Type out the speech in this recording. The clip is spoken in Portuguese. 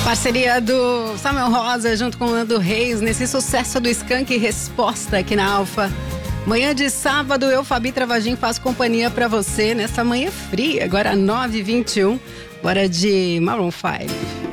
Parceria do Samuel Rosa junto com o Nando Reis nesse sucesso do Skank Resposta aqui na Alfa. Manhã de sábado, eu, Fabi Travagin, faço companhia pra você nessa manhã fria, agora 9h21, hora de Maroon 5.